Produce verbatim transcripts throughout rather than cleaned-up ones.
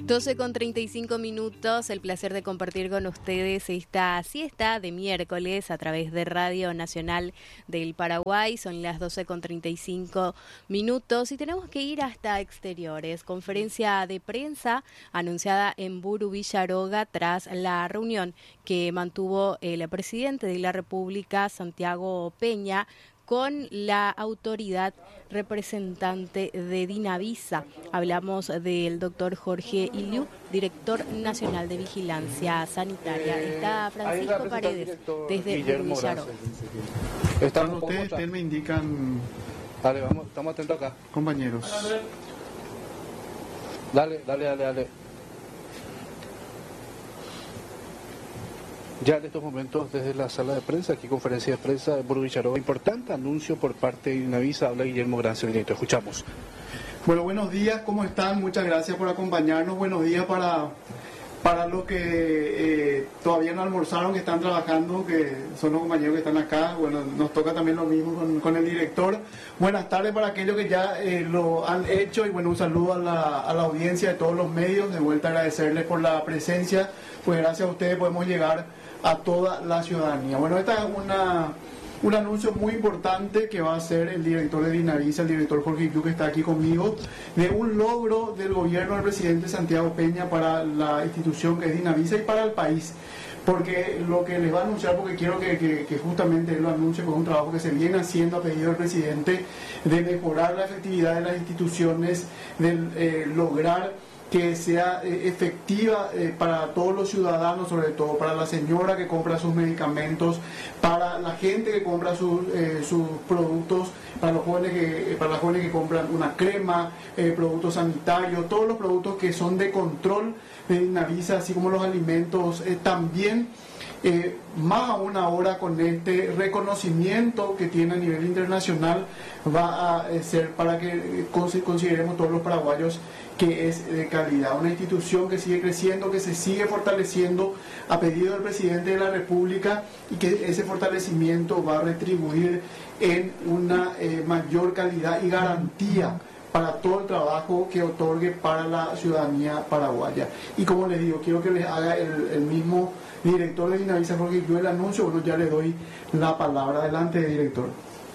doce con treinta y cinco minutos, el placer de compartir con ustedes esta siesta de miércoles a través de Radio Nacional del Paraguay. Son las doce con treinta y cinco minutos y tenemos que ir hasta exteriores. Conferencia de prensa anunciada en Buru Villaroga tras la reunión que mantuvo el presidente de la República, Santiago Peña, con la autoridad representante de Dinavisa. Hablamos del doctor Jorge Iliu, director nacional de Vigilancia Sanitaria. Está Francisco Paredes, desde Villaroga. Están ustedes, ustedes me indican... Dale, vamos, estamos atentos acá. Compañeros. Dale, dale, dale, dale. Ya en estos momentos, desde la sala de prensa, aquí conferencia de prensa de Buru Villaroga, importante anuncio por parte de Dinavisa, habla Guillermo Gracio, directo. Escuchamos. Bueno, buenos días, ¿cómo están? Muchas gracias por acompañarnos. Buenos días para, para los que eh, todavía no almorzaron, que están trabajando, que son los compañeros que están acá. Bueno, nos toca también lo mismo con, con el director. Buenas tardes para aquellos que ya eh, lo han hecho y bueno, un saludo a la, a la audiencia de todos los medios. De vuelta agradecerles por la presencia, pues gracias a ustedes podemos llegar a toda la ciudadanía. Bueno, esta es una, un anuncio muy importante que va a hacer el director de Dinavisa, el director Jorge Iliu, que está aquí conmigo, de un logro del gobierno del presidente Santiago Peña para la institución que es Dinavisa y para el país. Porque lo que les va a anunciar, porque quiero que, que, que justamente él lo anuncie, con un trabajo que se viene haciendo a pedido del presidente, de mejorar la efectividad de las instituciones, de eh, lograr que sea eh, efectiva eh, para todos los ciudadanos, sobre todo para la señora que compra sus medicamentos, para la gente que compra sus, eh, sus productos, para los jóvenes que, eh, para las jóvenes que compran una crema, eh, productos sanitarios, todos los productos que son de control de Dinavisa, así como los alimentos, eh, también eh, más aún ahora con este reconocimiento que tiene a nivel internacional, va a eh, ser para que eh, consideremos todos los paraguayos que es de calidad, una institución que sigue creciendo, que se sigue fortaleciendo a pedido del presidente de la República y que ese fortalecimiento va a retribuir en una eh, mayor calidad y garantía para todo el trabajo que otorgue para la ciudadanía paraguaya. Y como les digo, quiero que les haga el, el mismo director de Dinavisa, Jorge Iliu, el anuncio. Bueno, ya le doy la palabra. Adelante, director.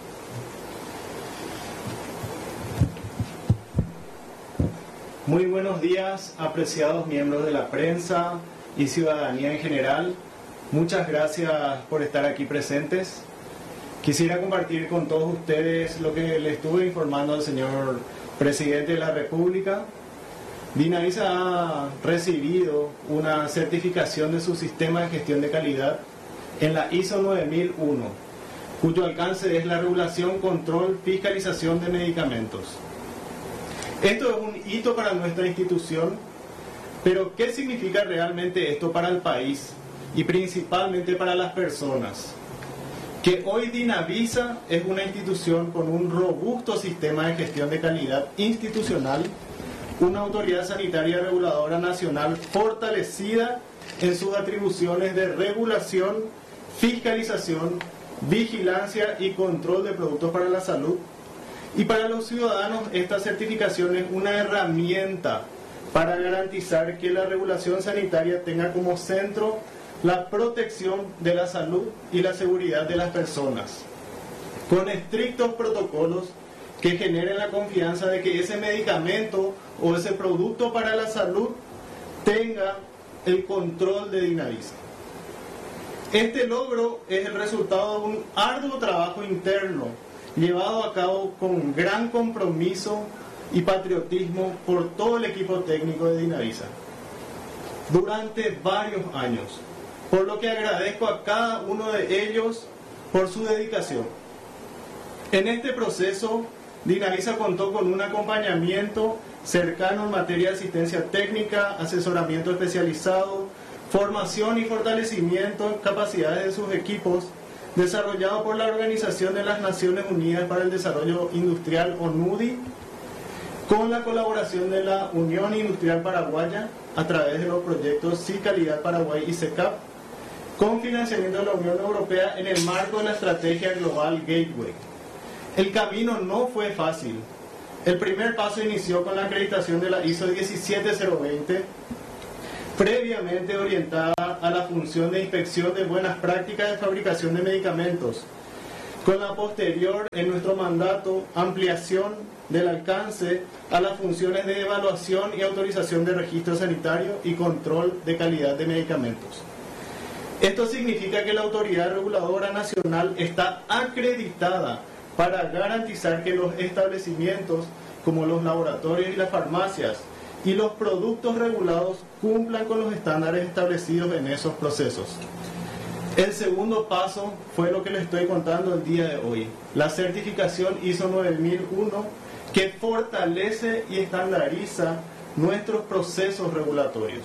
Muy buenos días, apreciados miembros de la prensa y ciudadanía en general. Muchas gracias por estar aquí presentes. Quisiera compartir con todos ustedes lo que le estuve informando al señor presidente de la República. Dinavisa ha recibido una certificación de su sistema de gestión de calidad en la I S O nueve mil uno, cuyo alcance es la regulación, control, fiscalización de medicamentos. Esto es un hito para nuestra institución, pero ¿qué significa realmente esto para el país y principalmente para las personas? Que hoy Dinavisa es una institución con un robusto sistema de gestión de calidad institucional, una autoridad sanitaria reguladora nacional fortalecida en sus atribuciones de regulación, fiscalización, vigilancia y control de productos para la salud. Y para los ciudadanos esta certificación es una herramienta para garantizar que la regulación sanitaria tenga como centro la protección de la salud y la seguridad de las personas, con estrictos protocolos que generen la confianza de que ese medicamento o ese producto para la salud tenga el control de Dinavisa. Este logro es el resultado de un arduo trabajo interno llevado a cabo con gran compromiso y patriotismo por todo el equipo técnico de Dinavisa durante varios años, por lo que agradezco a cada uno de ellos por su dedicación. En este proceso, Dinavisa contó con un acompañamiento cercano en materia de asistencia técnica, asesoramiento especializado, formación y fortalecimiento en capacidades de sus equipos, desarrollado por la Organización de las Naciones Unidas para el Desarrollo Industrial, ONUDI, con la colaboración de la Unión Industrial Paraguaya a través de los proyectos Sí Calidad Paraguay y SECAP, con financiamiento de la Unión Europea en el marco de la estrategia global Gateway. El camino no fue fácil, El primer paso inició con la acreditación de la I S O diecisiete cero veinte, previamente orientada a la función de inspección de buenas prácticas de fabricación de medicamentos, con la posterior, en nuestro mandato, ampliación del alcance a las funciones de evaluación y autorización de registro sanitario y control de calidad de medicamentos. Esto significa que la Autoridad Reguladora Nacional está acreditada para garantizar que los establecimientos, como los laboratorios y las farmacias, y los productos regulados cumplan con los estándares establecidos en esos procesos. El segundo paso fue lo que les estoy contando el día de hoy, la certificación I S O nueve mil uno, que fortalece y estandariza nuestros procesos regulatorios.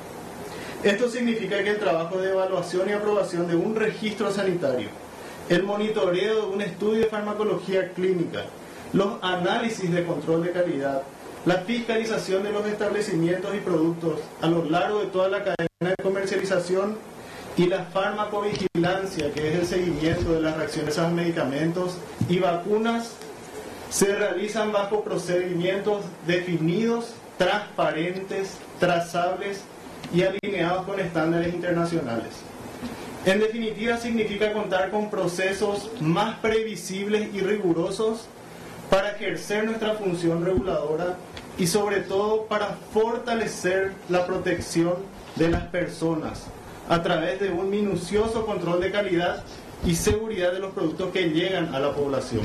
Esto significa que el trabajo de evaluación y aprobación de un registro sanitario, el monitoreo de un estudio de farmacología clínica, los análisis de control de calidad, la fiscalización de los establecimientos y productos a lo largo de toda la cadena de comercialización y la farmacovigilancia, que es el seguimiento de las reacciones a los medicamentos y vacunas, se realizan bajo procedimientos definidos, transparentes, trazables y alineados con estándares internacionales. En definitiva, significa contar con procesos más previsibles y rigurosos para ejercer nuestra función reguladora y sobre todo para fortalecer la protección de las personas a través de un minucioso control de calidad y seguridad de los productos que llegan a la población.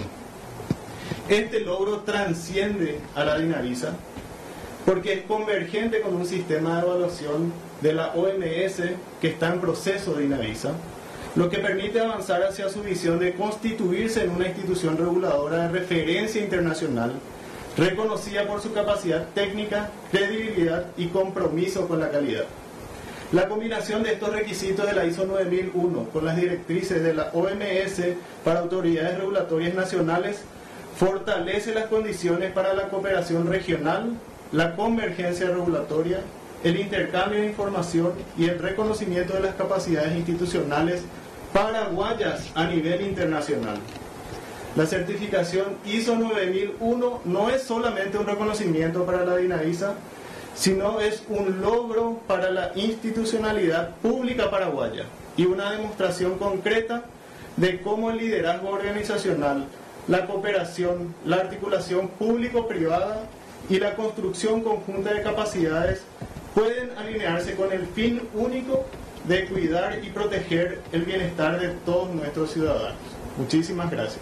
Este logro transciende a la Dinavisa porque es convergente con un sistema de evaluación de la O M S que está en proceso de Dinavisa, lo que permite avanzar hacia su visión de constituirse en una institución reguladora de referencia internacional, reconocida por su capacidad técnica, credibilidad y compromiso con la calidad. La combinación de estos requisitos de la I S O nueve mil uno con las directrices de la O M S para autoridades regulatorias nacionales fortalece las condiciones para la cooperación regional, la convergencia regulatoria, el intercambio de información y el reconocimiento de las capacidades institucionales paraguayas a nivel internacional. La certificación I S O nueve mil uno no es solamente un reconocimiento para la Dinavisa, sino es un logro para la institucionalidad pública paraguaya y una demostración concreta de cómo el liderazgo organizacional, la cooperación, la articulación público-privada y la construcción conjunta de capacidades pueden alinearse con el fin único de cuidar y proteger el bienestar de todos nuestros ciudadanos. Muchísimas gracias.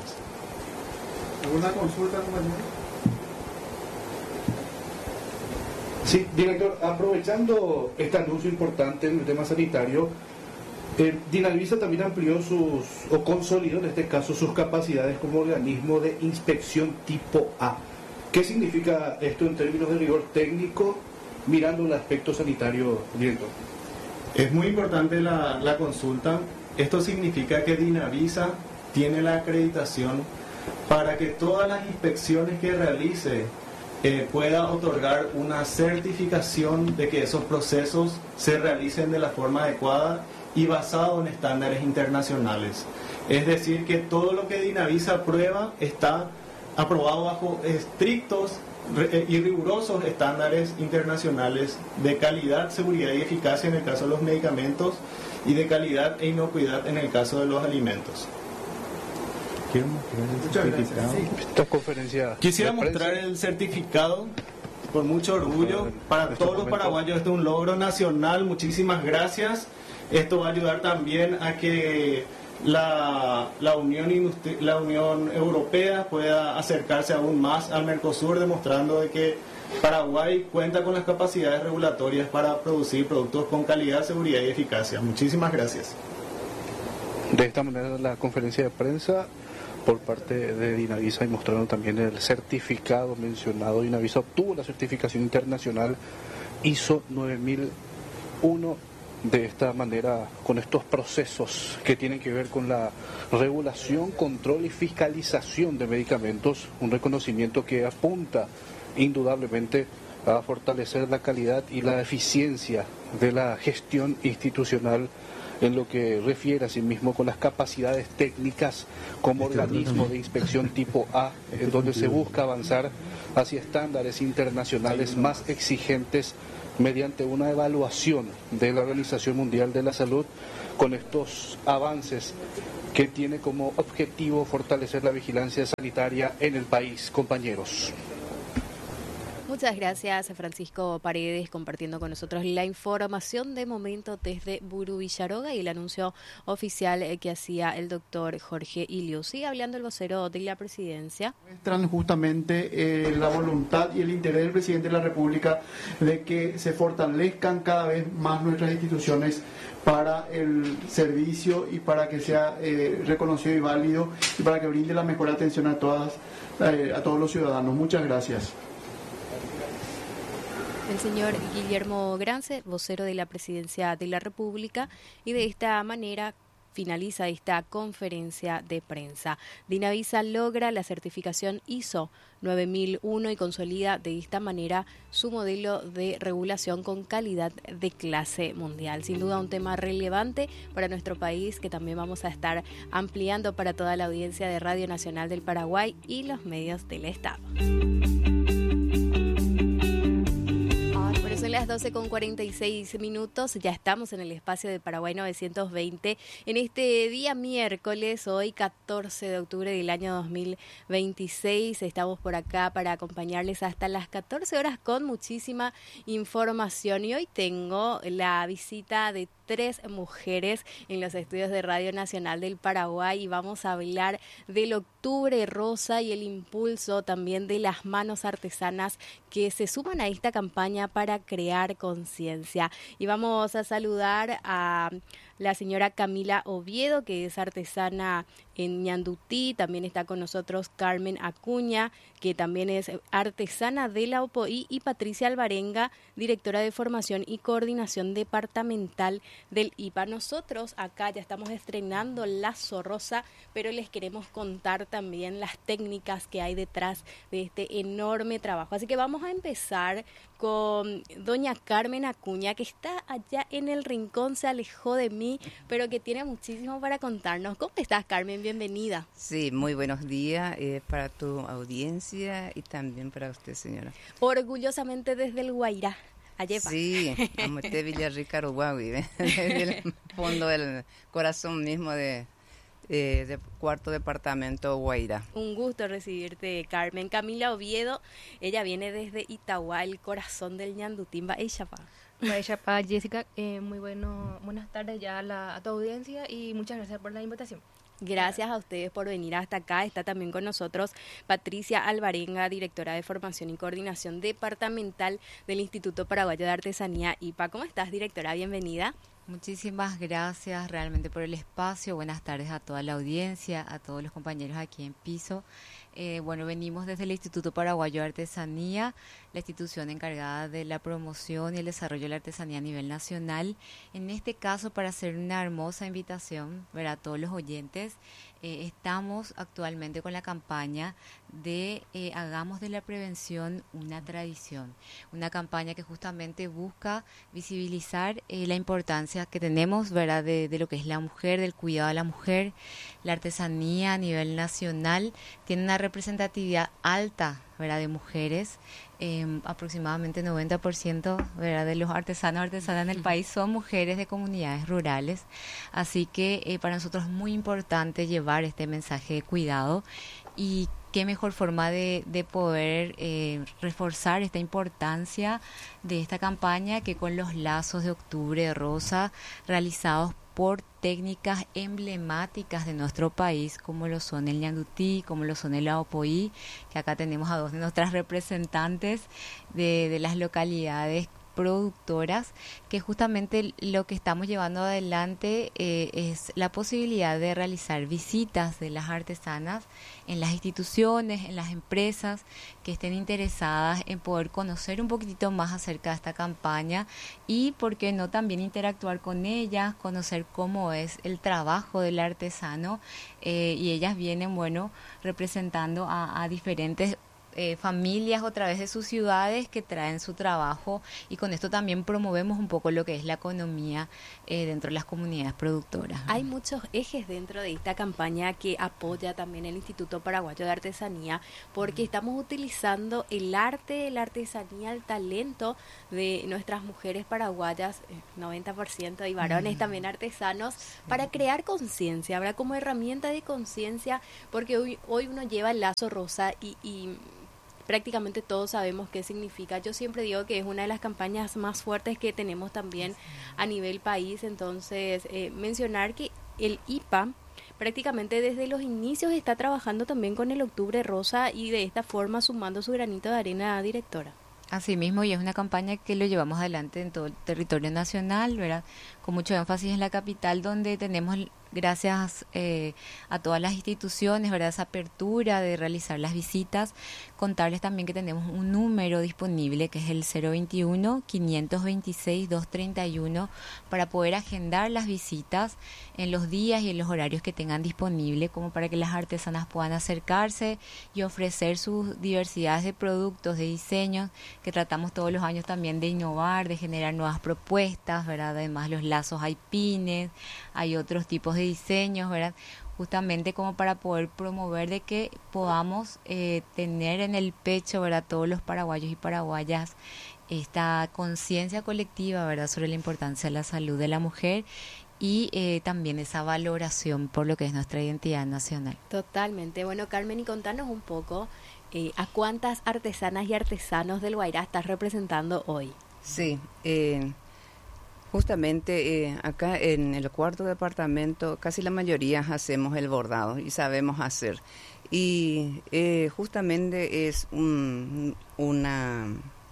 ¿Alguna consulta, compañero? Sí, director, aprovechando este anuncio importante en el tema sanitario, eh, Dinavisa también amplió sus, o consolidó en este caso, sus capacidades como organismo de inspección tipo A. ¿Qué significa esto en términos de rigor técnico, mirando el aspecto sanitario, director? Es muy importante la, la consulta. Esto significa que Dinavisa tiene la acreditación para que todas las inspecciones que realice eh, pueda otorgar una certificación de que esos procesos se realicen de la forma adecuada y basado en estándares internacionales. Es decir, que todo lo que Dinavisa aprueba está aprobado bajo estrictos y rigurosos estándares internacionales de calidad, seguridad y eficacia en el caso de los medicamentos y de calidad e inocuidad en el caso de los alimentos. Muchas gracias. Sí. Esta conferencia Quisiera mostrar el certificado con mucho orgullo para todos los paraguayos. Este es un logro nacional. Muchísimas gracias. Esto va a ayudar también a que La, la, Unión Industri- la Unión Europea pueda acercarse aún más al Mercosur, demostrando de que Paraguay cuenta con las capacidades regulatorias para producir productos con calidad, seguridad y eficacia. Muchísimas gracias. De esta manera, la conferencia de prensa por parte de Dinavisa y mostraron también el certificado mencionado. Dinavisa obtuvo la certificación internacional I S O nueve mil uno. De esta manera, con estos procesos que tienen que ver con la regulación, control y fiscalización de medicamentos, un reconocimiento que apunta indudablemente a fortalecer la calidad y la eficiencia de la gestión institucional en lo que refiere a sí mismo con las capacidades técnicas como organismo de inspección tipo A, en donde se busca avanzar hacia estándares internacionales más exigentes mediante una evaluación de la Organización Mundial de la Salud, con estos avances que tiene como objetivo fortalecer la vigilancia sanitaria en el país, compañeros. Muchas gracias, Francisco Paredes, compartiendo con nosotros la información de momento desde Buru Villaroga y el anuncio oficial que hacía el doctor Jorge Iliu. Sigue hablando el vocero de la presidencia. Muestran justamente eh, la voluntad y el interés del presidente de la República de que se fortalezcan cada vez más nuestras instituciones para el servicio y para que sea eh, reconocido y válido y para que brinde la mejor atención a todas eh, a todos los ciudadanos. Muchas gracias. El señor Guillermo Grance, vocero de la Presidencia de la República, y de esta manera finaliza esta conferencia de prensa. Dinavisa logra la certificación I S O nueve mil uno y consolida de esta manera su modelo de regulación con calidad de clase mundial. Sin duda un tema relevante para nuestro país que también vamos a estar ampliando para toda la audiencia de Radio Nacional del Paraguay y los medios del Estado. Son las doce con cuarenta y seis minutos, ya estamos en el espacio de Paraguay novecientos veinte, en este día miércoles, hoy catorce de octubre del año dos mil veintiséis, estamos por acá para acompañarles hasta las catorce horas con muchísima información y hoy tengo la visita de tres mujeres en los estudios de Radio Nacional del Paraguay y vamos a hablar del Octubre Rosa y el impulso también de las manos artesanas que se suman a esta campaña para crear conciencia. Y vamos a saludar a la señora Camila Oviedo, que es artesana en Ñandutí. También está con nosotros Carmen Acuña, que también es artesana de la O P O I, y Patricia Alvarenga, directora de formación y coordinación departamental del I P A. Nosotros acá ya estamos estrenando Lazo Rosa, pero les queremos contar también las técnicas que hay detrás de este enorme trabajo. Así que vamos a empezar con doña Carmen Acuña, que está allá en el rincón, se alejó de mí, pero que tiene muchísimo para contarnos. ¿Cómo estás, Carmen? Bienvenida. Sí, muy buenos días eh, para tu audiencia y también para usted, señora. Orgullosamente desde el Guairá. Ayepa. Sí, como usted Villarrica, Uruguay, ¿eh? Desde el fondo del corazón mismo de, eh, de cuarto departamento Guairá. Un gusto recibirte, Carmen. Camila Oviedo, ella viene desde Itagua, el corazón del Ñandutimba. Ella pa. Ella pa, Jessica, eh, muy bueno, buenas tardes ya a, la, a tu audiencia y muchas gracias por la invitación. Gracias a ustedes por venir hasta acá. Está también con nosotros Patricia Alvarenga, directora de formación y coordinación departamental del Instituto Paraguayo de Artesanía I P A. ¿Cómo estás, directora? Bienvenida. Muchísimas gracias realmente por el espacio. Buenas tardes a toda la audiencia, a todos los compañeros aquí en piso. Eh, bueno, venimos desde el Instituto Paraguayo de Artesanía, la institución encargada de la promoción y el desarrollo de la artesanía a nivel nacional. En este caso, para hacer una hermosa invitación, ¿verdad?, a todos los oyentes, eh, estamos actualmente con la campaña de eh, Hagamos de la Prevención una Tradición. Una campaña que justamente busca visibilizar eh, la importancia que tenemos, ¿verdad?, de, de lo que es la mujer, del cuidado de la mujer. La artesanía a nivel nacional tiene una representatividad alta, ¿verdad?, de mujeres. Eh, aproximadamente noventa por ciento, ¿verdad?, de los artesanos artesanas en el país son mujeres de comunidades rurales. Así que eh, para nosotros es muy importante llevar este mensaje de cuidado, y qué mejor forma de, de poder eh, reforzar esta importancia de esta campaña que con los lazos de Octubre Rosa realizados por técnicas emblemáticas de nuestro país, como lo son el Ñandutí, como lo son el O P O I, que acá tenemos a dos de nuestras representantes de, de las localidades productoras, que justamente lo que estamos llevando adelante eh, es la posibilidad de realizar visitas de las artesanas en las instituciones, en las empresas que estén interesadas en poder conocer un poquitito más acerca de esta campaña y, por qué no, también interactuar con ellas, conocer cómo es el trabajo del artesano, eh, y ellas vienen, bueno, representando a, a diferentes eh, familias a través de sus ciudades que traen su trabajo, y con esto también promovemos un poco lo que es la economía eh, dentro de las comunidades productoras. Hay muchos ejes dentro de esta campaña que apoya también el Instituto Paraguayo de Artesanía, porque estamos utilizando el arte, la artesanía, el talento de nuestras mujeres paraguayas, eh, noventa por ciento, y varones mm. también artesanos, para crear conciencia, ¿verdad? Como herramienta de conciencia, porque hoy, hoy uno lleva el lazo rosa y, y prácticamente todos sabemos qué significa. Yo siempre digo que es una de las campañas más fuertes que tenemos también a nivel país. Entonces, eh, mencionar que el I P A prácticamente desde los inicios está trabajando también con el Octubre Rosa, y de esta forma sumando su granito de arena, directora. Así mismo, y es una campaña que lo llevamos adelante en todo el territorio nacional, ¿verdad? Con mucho énfasis en la capital, donde tenemos, gracias eh, a todas las instituciones, ¿verdad?, esa apertura de realizar las visitas. Contarles también que tenemos un número disponible que es el cero veintiuno, quinientos veintiséis, doscientos treinta y uno, para poder agendar las visitas en los días y en los horarios que tengan disponible, como para que las artesanas puedan acercarse y ofrecer sus diversidades de productos, de diseños, que tratamos todos los años también de innovar, de generar nuevas propuestas, ¿verdad? Además, los lazos, hay pines, hay otros tipos de diseños, ¿verdad?, justamente como para poder promover de que podamos eh, tener en el pecho, ¿verdad?, todos los paraguayos y paraguayas esta conciencia colectiva, ¿verdad?, sobre la importancia de la salud de la mujer, y eh, también esa valoración por lo que es nuestra identidad nacional. Totalmente. Bueno, Carmen, y contanos un poco eh, a cuántas artesanas y artesanos del Guairá estás representando hoy. Sí, eh, justamente eh, acá en el cuarto departamento casi la mayoría hacemos el bordado y sabemos hacer. Y eh, justamente es un, una,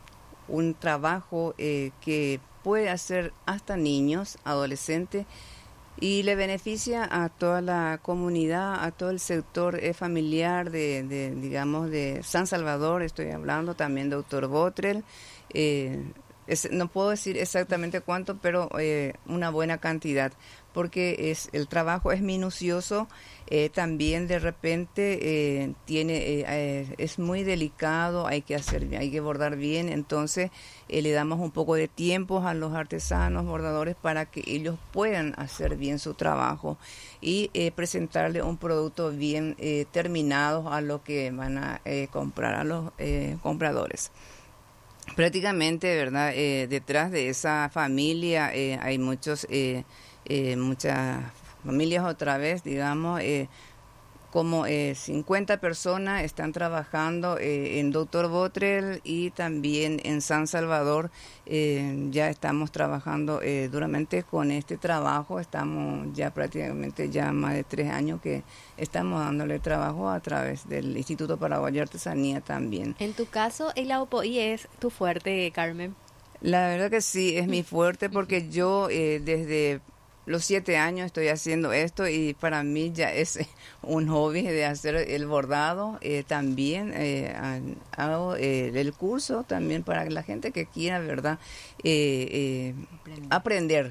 un trabajo eh, que puede hacer hasta niños, adolescentes, y le beneficia a toda la comunidad, a todo el sector eh, familiar de, de, digamos, de San Salvador. Estoy hablando también de Doctor Botrel. Eh, Es, no puedo decir exactamente cuánto, pero eh, una buena cantidad, porque es el trabajo es minucioso, eh, también de repente eh, tiene eh, eh, es muy delicado, hay que hacer, hay que bordar bien, entonces eh, le damos un poco de tiempo a los artesanos bordadores para que ellos puedan hacer bien su trabajo y eh, presentarle un producto bien eh, terminado a lo que van a eh, comprar a los eh, compradores. Prácticamente, ¿verdad? Eh, detrás de esa familia eh, hay muchos, eh, eh, muchas familias otra vez, digamos, eh, como eh, cincuenta personas están trabajando eh, en Doctor Botrel y también en San Salvador. Eh, ya estamos trabajando eh, duramente con este trabajo, estamos ya prácticamente ya más de tres años que estamos dándole trabajo a través del Instituto Paraguayo de Artesanía también. En tu caso, el AOPOI es tu fuerte, Carmen. La verdad que sí, es mi fuerte, porque yo eh, desde los siete años estoy haciendo esto y para mí ya es un hobby de hacer el bordado. Eh, también eh, hago eh, el curso también para la gente que quiera, ¿verdad?, eh, eh, aprender.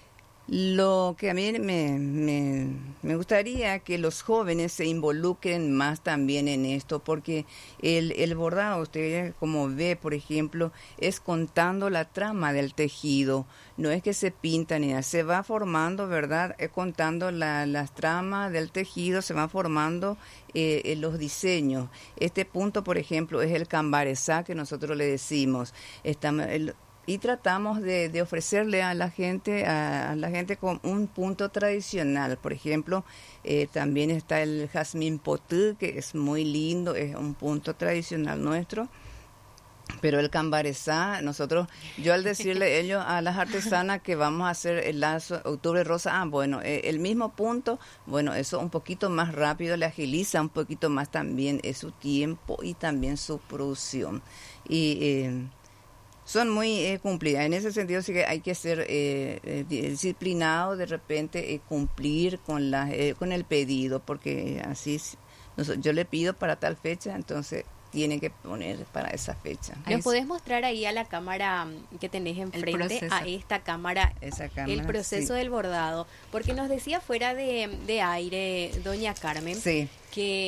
Lo que a mí me, me, me gustaría que los jóvenes se involucren más también en esto, porque el, el bordado, usted como ve, por ejemplo, es contando la trama del tejido, no es que se pinta ni nada, se va formando, ¿verdad?, eh, contando la, las tramas del tejido, se van formando eh, eh, los diseños. Este punto, por ejemplo, es el cambaresá que nosotros le decimos. Estamos... El, Y tratamos de, de ofrecerle a la gente a, a la gente con un punto tradicional. Por ejemplo, eh, también está el jazmín potú, que es muy lindo, es un punto tradicional nuestro. Pero el cambaresá, nosotros, yo al decirle a ellos, a las artesanas que vamos a hacer el lazo Octubre Rosa, ah, bueno, eh, el mismo punto, bueno, eso un poquito más rápido, le agiliza un poquito más también eh, su tiempo y también su producción. Y... Eh, son muy eh, cumplidas. En ese sentido sí que hay que ser eh, eh, disciplinado, de repente eh, cumplir con la eh, con el pedido, porque así yo le pido para tal fecha, entonces tiene que poner para esa fecha. ¿Nos podés mostrar ahí a la cámara que tenés enfrente, a esta cámara, esa cámara el proceso sí. del bordado? Porque nos decía fuera de, de aire doña Carmen, sí. que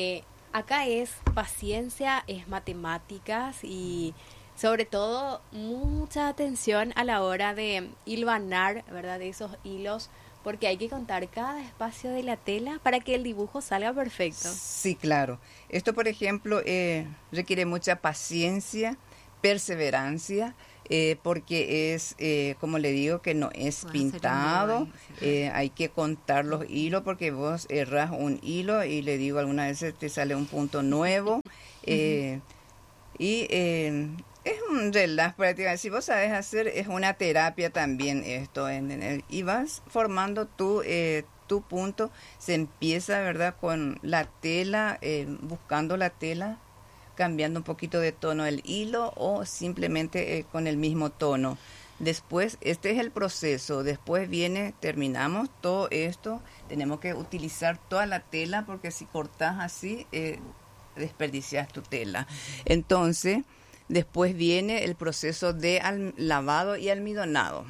acá es paciencia, es matemáticas y sobre todo mucha atención a la hora de hilvanar, ¿verdad? De esos hilos, porque hay que contar cada espacio de la tela para que el dibujo salga perfecto. Sí, claro. Esto, por ejemplo, eh, requiere mucha paciencia, perseverancia, eh, porque es, eh, como le digo, que no es pintado, eh, hay que contar los hilos, porque vos erras un hilo y le digo, algunas veces te sale un punto nuevo, eh, uh-huh. y eh, es un relax prácticamente. Si vos sabes hacer, es una terapia también esto, en, en el, y vas formando tu, eh, tu punto, se empieza, ¿verdad?, con la tela, eh, buscando la tela, cambiando un poquito de tono el hilo o simplemente eh, con el mismo tono. Después, este es el proceso, después viene, terminamos todo esto, tenemos que utilizar toda la tela porque si cortas así, eh, desperdicias tu tela. Entonces, después viene el proceso de al- lavado y almidonado.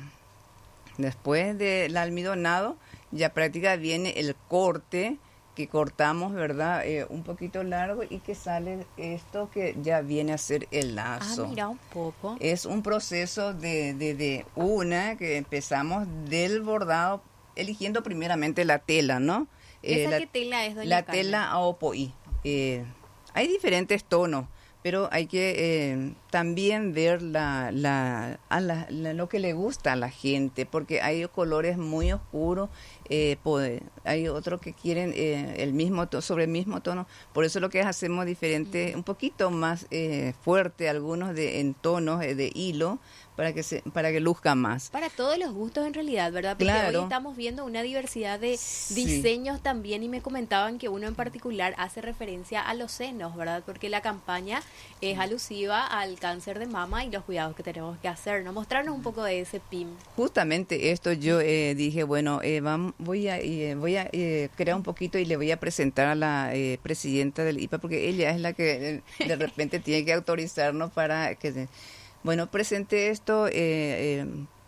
Después del almidonado, ya prácticamente viene el corte, que cortamos, ¿verdad? Eh, un poquito largo y que sale esto que ya viene a ser el lazo. Ah, mira un poco. Es un proceso de, de, de una que empezamos del bordado, eligiendo primeramente la tela, ¿no? ¿Esa Eh, la, qué tela es, doña La Carmen? tela aopoí. Eh, hay diferentes tonos, pero hay que eh, también ver la, la, a la, la, lo que le gusta a la gente, porque hay colores muy oscuros, eh, poder, hay otros que quieren eh, el mismo to- sobre el mismo tono, por eso lo que hacemos diferente, un poquito más eh, fuerte, algunos de en tonos eh, de hilo, para que se, para que luzca más. Para todos los gustos en realidad, ¿verdad? Porque Claro. hoy estamos viendo una diversidad de Sí. diseños también y me comentaban que uno en particular hace referencia a los senos, ¿verdad? Porque la campaña es alusiva al cáncer de mama y los cuidados que tenemos que hacer, ¿no? Mostrarnos un poco de ese P I M. Justamente esto yo eh, dije, bueno, eh, vamos, voy a eh, voy a eh, crear un poquito y le voy a presentar a la eh, presidenta del I P A, porque ella es la que eh, de repente tiene que autorizarnos para que... se- bueno, presente esto, eh,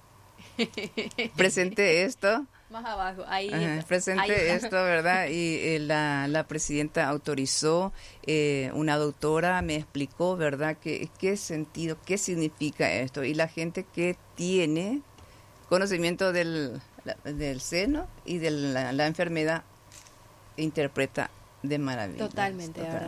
eh, presente esto. Más abajo, ahí. Ajá, está. presente Ahí está. esto, ¿verdad? Y eh, la, la presidenta autorizó, eh, una doctora me explicó, ¿verdad? Que, qué sentido, qué significa esto. Y la gente que tiene conocimiento del, la- del seno y de la, la enfermedad interpreta de maravilla. Totalmente, ¿verdad?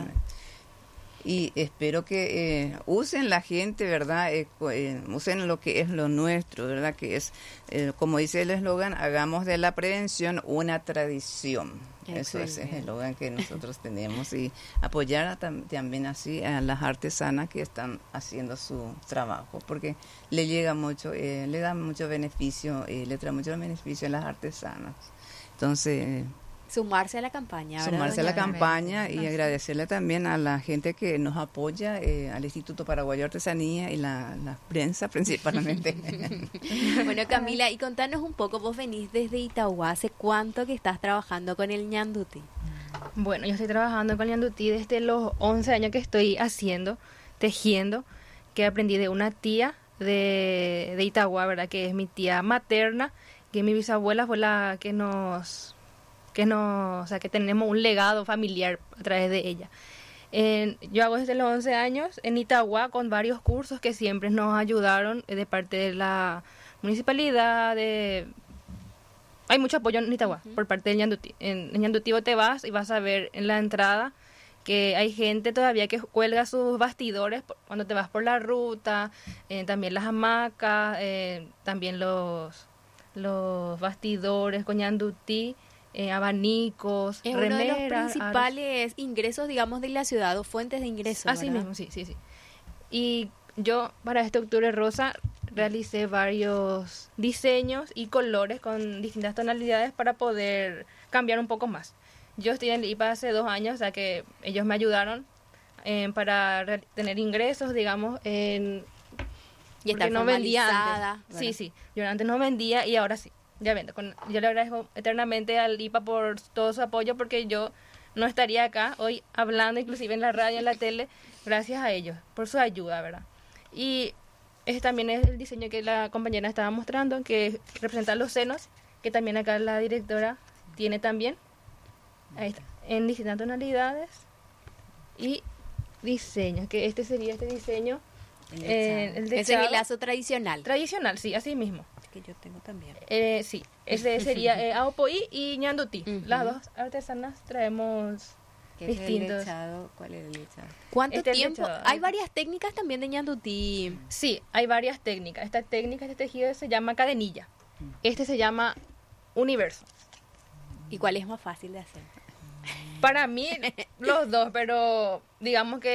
Y espero que eh, usen la gente, ¿verdad? Eh, co- eh, usen lo que es lo nuestro, ¿verdad? Que es, eh, como dice el eslogan, hagamos de la prevención una tradición. Eso es el Excelente. eslogan que nosotros tenemos. Y apoyar a tam- también así a las artesanas que están haciendo su trabajo, porque le llega mucho, eh, le da mucho beneficio, eh, le trae mucho beneficio a las artesanas. Entonces... eh, Sumarse a la campaña, ¿verdad, sumarse a la doña Carmen? campaña y Así. agradecerle también a la gente que nos apoya, eh, al Instituto Paraguayo de Artesanía y la, la prensa principalmente. Bueno, Camila, y contanos un poco, vos venís desde Itauguá, ¿hace cuánto que estás trabajando con el ñanduti? Bueno, yo estoy trabajando con Ñandutí desde los once años que estoy haciendo, tejiendo, que aprendí de una tía de, de Itagua, ¿verdad? Que es mi tía materna, que mi bisabuela fue la que nos, que nos, o sea, que tenemos un legado familiar a través de ella. En- yo hago desde los once años en Itagua con varios cursos que siempre nos ayudaron eh, de parte de la municipalidad, de... Hay mucho apoyo en Itagua por parte del Ñandutí. En, en Ñandutí vos te vas y vas a ver en la entrada que hay gente todavía que cuelga sus bastidores por- cuando te vas por la ruta, eh, también las hamacas, eh, también los, los bastidores con Ñandutí, eh, abanicos, Es uno de los remeras, principales ingresos, digamos, de la ciudad o fuentes de ingresos, así ¿verdad? mismo, sí, sí, sí. Y yo para este Octubre Rosa realicé varios diseños y colores con distintas tonalidades para poder cambiar un poco más. Yo estoy en el I P A hace dos años, o sea que ellos me ayudaron eh, para re- tener ingresos, digamos, en... Y estar porque no vendía formalizada, antes. ¿verdad? Sí, sí. Yo antes no vendía y ahora sí. Ya vendo. Con- yo le agradezco eternamente al I P A por todo su apoyo porque yo no estaría acá hoy hablando, inclusive en la radio, en la tele, gracias a ellos, por su ayuda, ¿verdad? Y ese también es el diseño que la compañera estaba mostrando, que representa los senos, que también acá la directora tiene también. Ahí está. En distintas tonalidades. y diseños, que este sería este diseño. El eh, dechado. el Ese es dechado el lazo tradicional. tradicional, sí, así mismo. Que yo tengo también. Eh, sí, ese sería eh, Aopoí y Ñandutí. Ujú. Las dos artesanas traemos ¿Qué es el distintos. dechado? ¿Cuál es el dechado? ¿Cuánto Este es el tiempo? dechado. Hay varias técnicas también de ñandutí. Sí, hay varias técnicas. Esta técnica, este tejido se llama cadenilla. Este se llama universo. ¿Y cuál es más fácil de hacer? Para mí, los dos, pero digamos que